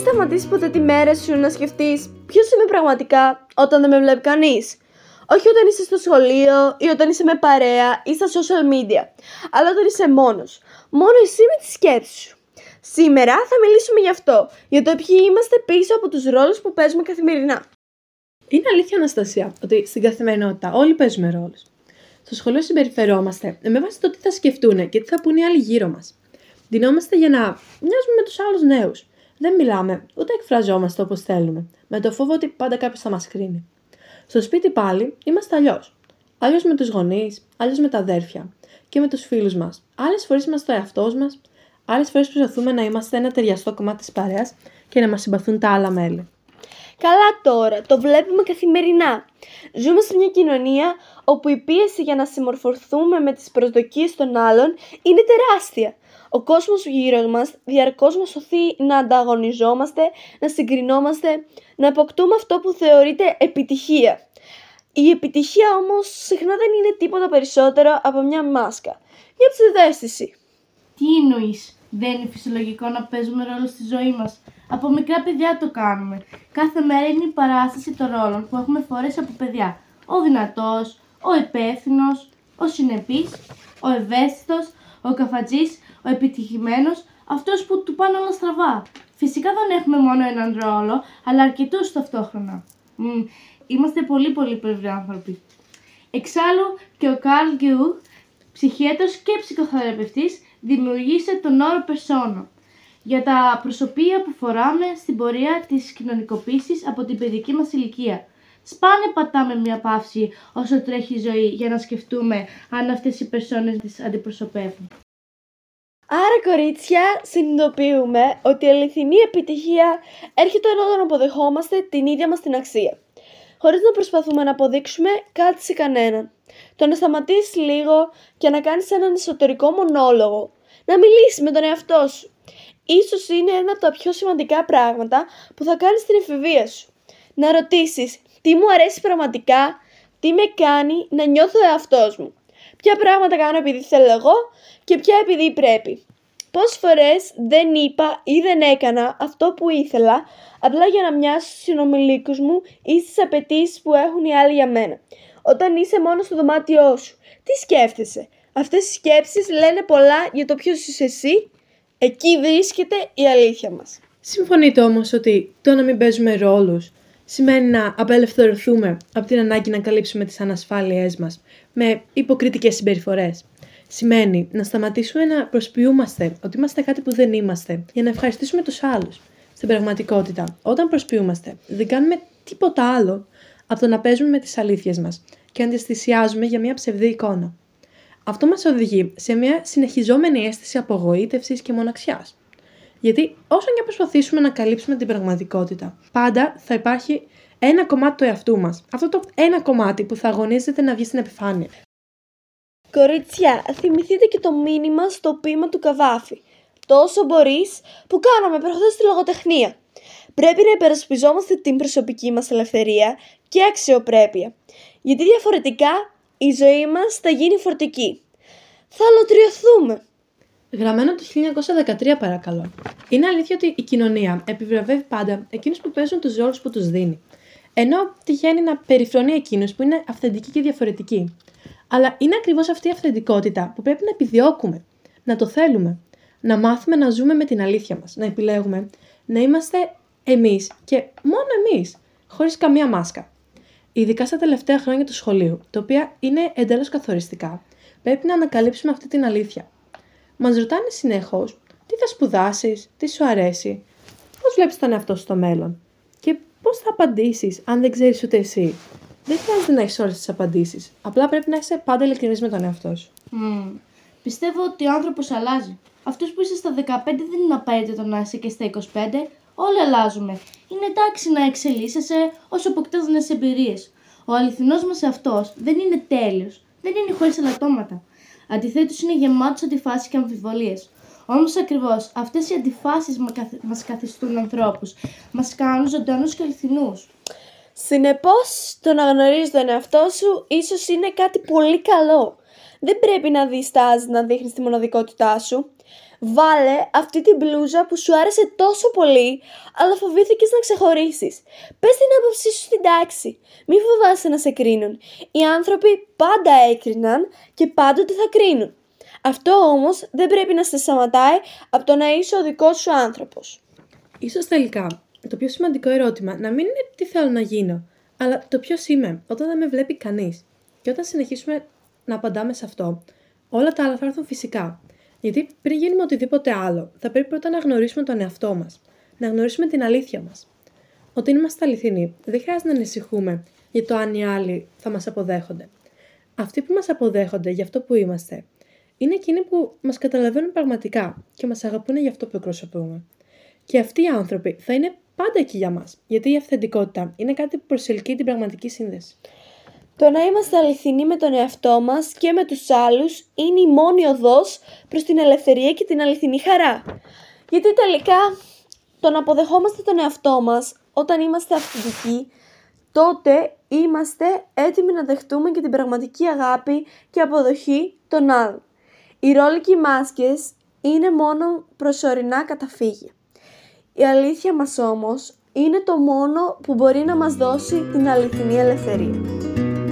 σταματήσει ποτέ τη μέρα σου να σκεφτείς ποιος είμαι πραγματικά όταν δεν με βλέπει κανείς? Όχι όταν είσαι στο σχολείο ή όταν είσαι με παρέα ή στα social media, αλλά όταν είσαι μόνος. Μόνο εσύ με τις σκέψεις σου. Σήμερα θα μιλήσουμε γι' αυτό, για το ποιοι είμαστε πίσω από τους ρόλους που παίζουμε καθημερινά. Είναι αλήθεια, Αναστασία, ότι στην καθημερινότητα όλοι παίζουμε ρόλους. Στο σχολείο συμπεριφερόμαστε με βάση το τι θα σκεφτούν και τι θα πούνε οι άλλοι γύρω μας. Ντυνόμαστε για να μοιάζουμε με τους άλλους νέους. Δεν μιλάμε, ούτε εκφραζόμαστε όπως θέλουμε, με το φόβο ότι πάντα κάποιος θα μας κρίνει. Στο σπίτι πάλι είμαστε αλλιώς. Αλλιώς με τους γονείς, αλλιώς με τα αδέρφια και με τους φίλους μας. Άλλες φορές είμαστε ο εαυτός μας, άλλες φορές προσπαθούμε να είμαστε ένα ταιριαστό κομμάτι της παρέας και να μας συμπαθούν τα άλλα μέλη. Καλά τώρα, το βλέπουμε καθημερινά. Ζούμε σε μια κοινωνία όπου η πίεση για να συμμορφωθούμε με τις προσδοκίες των άλλων είναι τεράστια. Ο κόσμος γύρω μας διαρκώς μας οθεί να ανταγωνιζόμαστε, να συγκρινόμαστε, να αποκτούμε αυτό που θεωρείται επιτυχία. Η επιτυχία όμως συχνά δεν είναι τίποτα περισσότερο από μια μάσκα, μια ψευδαίσθηση. Τι εννοείς? Δεν είναι φυσιολογικό να παίζουμε ρόλο στη ζωή μας? Από μικρά παιδιά το κάνουμε. Κάθε μέρα είναι η παράσταση των ρόλων που έχουμε φορέσει από παιδιά. Ο δυνατός, ο υπεύθυνος, ο συνεπής, ο ευαίσθητος, ο καφατζής, ο επιτυχημένος, αυτός που του πάνε όλα στραβά. Φυσικά δεν έχουμε μόνο έναν ρόλο, αλλά αρκετούς ταυτόχρονα. Είμαστε πολύ πλευροί άνθρωποι. Εξάλλου και ο Καρλ Γιούγκ, ψυχίατρος και ψυχοθεραπευτής, δημιουργήσε τον όρο persona για τα προσωπία που φοράμε στην πορεία της κοινωνικοποίησης από την παιδική μας ηλικία. Σπάνια πατάμε μια παύση όσο τρέχει η ζωή για να σκεφτούμε αν αυτές οι περσόνες τις αντιπροσωπεύουν. Άρα, κορίτσια, συνειδητοποιούμε ότι η αληθινή επιτυχία έρχεται όταν αποδεχόμαστε την ίδια μας την αξία, χωρίς να προσπαθούμε να αποδείξουμε κάτι σε κανέναν. Το να σταματήσεις λίγο και να κάνεις έναν εσωτερικό μονόλογο, να μιλήσεις με τον εαυτό σου, ίσως είναι ένα από τα πιο σημαντικά πράγματα που θα κάνεις στην εφηβεία σου. Να ρωτήσεις τι μου αρέσει πραγματικά, τι με κάνει να νιώθω ο εαυτός μου, ποια πράγματα κάνω επειδή θέλω εγώ και ποια επειδή πρέπει. Πόσες φορές δεν είπα ή δεν έκανα αυτό που ήθελα απλά για να μοιάσω στους συνομιλίκους μου ή στις απαιτήσεις που έχουν οι άλλοι για μένα. Όταν είσαι μόνο στο δωμάτιό σου, τι σκέφτεσαι? Αυτές οι σκέψεις λένε πολλά για το ποιος είσαι εσύ. Εκεί βρίσκεται η αλήθεια μας. Συμφωνείτε όμως ότι το να μην παίζουμε ρόλους σημαίνει να απελευθερωθούμε από την ανάγκη να καλύψουμε τις ανασφάλειές μας με υποκριτικές συμπεριφορές? Σημαίνει να σταματήσουμε να προσποιούμαστε ότι είμαστε κάτι που δεν είμαστε για να ευχαριστήσουμε τους άλλους. Στην πραγματικότητα, όταν προσποιούμαστε, δεν κάνουμε τίποτα άλλο από το να παίζουμε με τις αλήθειες μας και αντιστησιάζουμε για μια ψευδή εικόνα. Αυτό μας οδηγεί σε μια συνεχιζόμενη αίσθηση απογοήτευσης και μοναξιάς. Γιατί όσο και προσπαθήσουμε να καλύψουμε την πραγματικότητα, πάντα θα υπάρχει ένα κομμάτι του εαυτού μας. Αυτό το ένα κομμάτι που θα αγωνίζεται να βγει στην επιφάνεια. Κορίτσια, θυμηθείτε και το μήνυμα στο ποίημα του Καβάφη. Τόσο μπορείς που κάναμε προχθές στη λογοτεχνία. Πρέπει να υπερασπιζόμαστε την προσωπική μας ελευθερία και αξιοπρέπεια. Γιατί διαφορετικά η ζωή μας θα γίνει φορτική. Θα αλωτριωθούμε. Γραμμένο το 1913, παρακαλώ. Είναι αλήθεια ότι η κοινωνία επιβραβεύει πάντα εκείνους που παίζουν τους ρόλους που τους δίνει. Ενώ τυχαίνει να περιφρονεί εκείνους που είναι αυθεντικοί και διαφορετικοί. Αλλά είναι ακριβώς αυτή η αυθεντικότητα που πρέπει να επιδιώκουμε, να το θέλουμε, να μάθουμε να ζούμε με την αλήθεια μας, να επιλέγουμε να είμαστε εμείς και μόνο εμείς, χωρίς καμία μάσκα. Ειδικά στα τελευταία χρόνια του σχολείου, τα οποία είναι εντελώς καθοριστικά, πρέπει να ανακαλύψουμε αυτή την αλήθεια. Μας ρωτάνε συνεχώς τι θα σπουδάσεις, τι σου αρέσει, πώς βλέπεις τον εαυτό σου στο μέλλον και πώς θα απαντήσεις αν δεν ξέρεις ούτε εσύ. Δεν χρειάζεται να έχεις όλες τις απαντήσεις. Απλά πρέπει να είσαι πάντα ειλικρινής με τον εαυτό σου. Πιστεύω ότι ο άνθρωπος αλλάζει. Αυτός που είσαι στα 15 δεν είναι απαραίτητο να είσαι και στα 25. Όλοι αλλάζουμε. Είναι εντάξει να εξελίσσεσαι όσο αποκτάς νέες εμπειρίες. Ο αληθινός μας εαυτός δεν είναι τέλειος. Δεν είναι χωρίς ελαττώματα. Αντιθέτως, είναι γεμάτος αντιφάσεις και αμφιβολίες. Όμως ακριβώς αυτές οι αντιφάσεις μας καθιστούν ανθρώπους. Μας κάνουν ζωντανούς και αληθινούς. Συνεπώς, το να γνωρίζεις τον εαυτό σου ίσως είναι κάτι πολύ καλό. Δεν πρέπει να διστάζεις να δείχνεις τη μοναδικότητά σου. Βάλε αυτή την μπλούζα που σου άρεσε τόσο πολύ, αλλά φοβήθηκες να ξεχωρίσεις. Πες την άποψή σου στην τάξη. Μη φοβάσαι να σε κρίνουν. Οι άνθρωποι πάντα έκριναν και πάντοτε θα κρίνουν. Αυτό όμως δεν πρέπει να σε σταματάει από το να είσαι ο δικός σου άνθρωπος. Ίσως τελικά το πιο σημαντικό ερώτημα να μην είναι τι θέλω να γίνω, αλλά το ποιος είμαι όταν δεν με βλέπει κανείς. Και όταν συνεχίσουμε να απαντάμε σε αυτό, όλα τα άλλα θα έρθουν φυσικά. Γιατί πριν γίνουμε οτιδήποτε άλλο, θα πρέπει πρώτα να γνωρίσουμε τον εαυτό μας, να γνωρίσουμε την αλήθεια μας. Όταν είμαστε αληθινοί, δεν χρειάζεται να ανησυχούμε για το αν οι άλλοι θα μας αποδέχονται. Αυτοί που μας αποδέχονται για αυτό που είμαστε, είναι εκείνοι που μας καταλαβαίνουν πραγματικά και μας αγαπούν για αυτό που εκπροσωπούμε. Και αυτοί οι άνθρωποι θα είναι πάντα εκεί για μας, γιατί η αυθεντικότητα είναι κάτι που προσελκύει την πραγματική σύνδεση. Το να είμαστε αληθινοί με τον εαυτό μας και με τους άλλους είναι η μόνη οδός προς την ελευθερία και την αληθινή χαρά. Γιατί τελικά το να αποδεχόμαστε τον εαυτό μας όταν είμαστε αυθεντικοί, τότε είμαστε έτοιμοι να δεχτούμε και την πραγματική αγάπη και αποδοχή των άλλων. Οι ρόλοι και οι μάσκες είναι μόνο προσωρινά καταφύγια. Η αλήθεια μας όμως είναι το μόνο που μπορεί να μας δώσει την αληθινή ελευθερία.